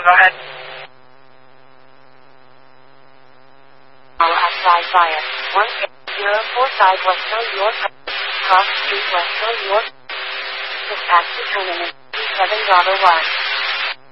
go ahead. Outside fire. 1045 West Hill, York. Cross Street, West Hill, York. Dispatch determinant. 7 Bravo 1.